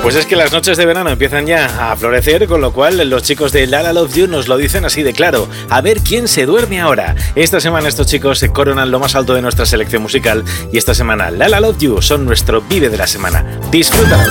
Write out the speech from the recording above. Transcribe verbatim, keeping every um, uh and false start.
Pues es que las noches de verano empiezan ya a florecer, con lo cual los chicos de La La Love You nos lo dicen así de claro. A ver quién se duerme ahora. Esta semana estos chicos se coronan lo más alto de nuestra selección musical y esta semana La La Love You son nuestro vive de la semana. Disfrútalo.